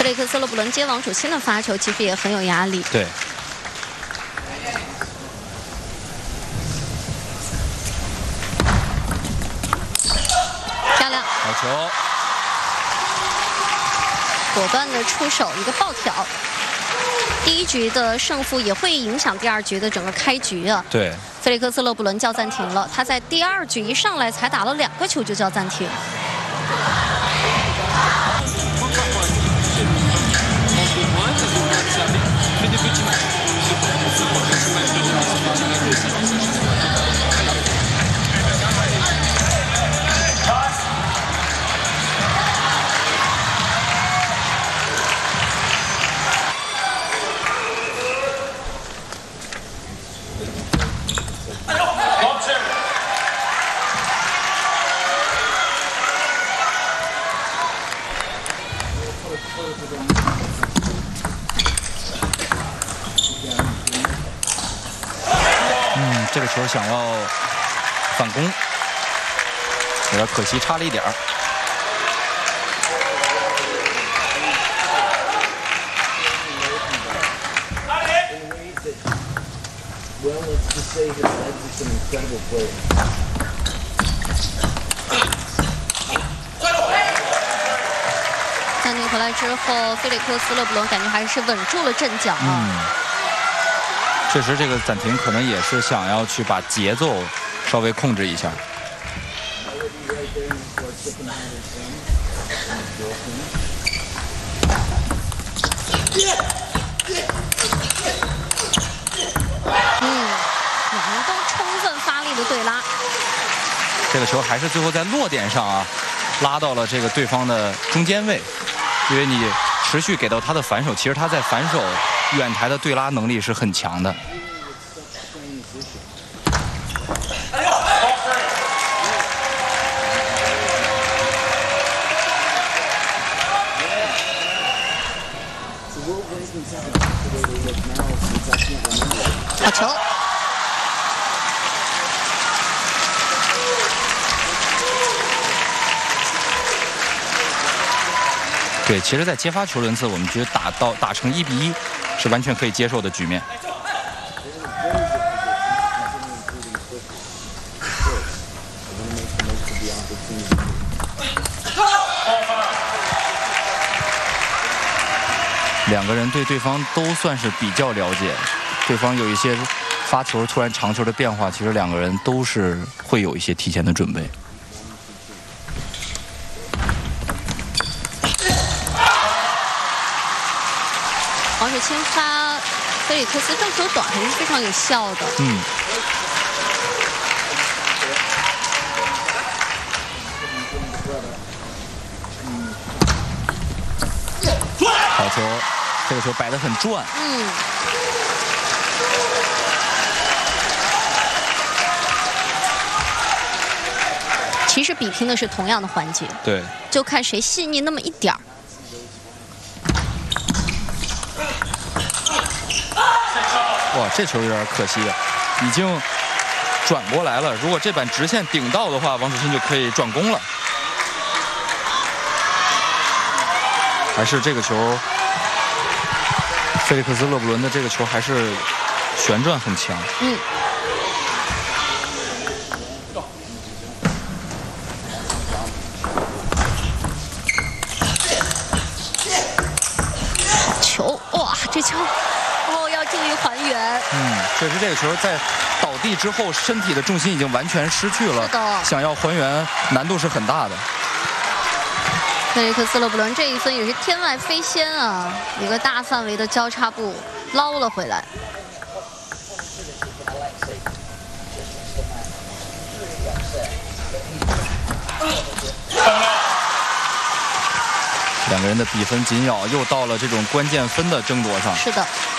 利克斯·勒布伦接王楚钦的发球，其实也很有压力。 对。 漂亮， 好球。 果断的出手，一个爆挑。第一局的胜负也会影响第二局的整个开局啊。 对， 菲利克斯·勒布伦叫暂停了，他在第二局一上来才打了2个球就叫暂停。 这个球想要反攻，有点可惜，差了一点儿。 暂停回来之后，菲利克斯·勒布伦感觉还是稳住了阵脚啊。 确实，这个暂停可能也是想要去把节奏稍微控制一下。 两人都充分发力的对拉。 这个球还是最后在落点上啊，拉到了这个对方的中间位，因为你持续给到他的反手，其实他在反手。 远台的对拉能力是很强的。 好球！ 对，其实，在接发球轮次，我们觉得打成1比1。 是完全可以接受的局面。两个人对对方都算是比较了解，对方有一些发球突然长球的变化，其实两个人都是会有一些提前的准备。 王楚钦发菲利克斯正球短还是非常有效的。 好球，这个球摆得很转。 其实比拼的是同样的环节， 对， 就看谁细腻那么一点儿。 哇，这球有点可惜，已经转过来了。如果这板直线顶到的话，王楚钦就可以转攻了。还是这个球，菲利克斯·勒布伦的这个球还是旋转很强。 球，哇，这球。 注意还原。 确实这个球在倒地之后，身体的重心已经完全失去了。 是的， 想要还原难度是很大的。 菲利克斯·勒布伦这一分也是天外飞仙啊，一个大范围的交叉步捞了回来。 两个人的比分紧咬，又到了这种关键分的争夺上。 是的。